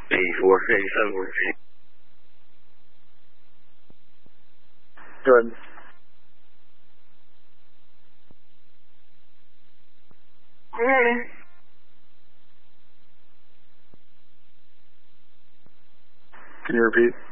84, 87, we're Go ahead. Can you repeat?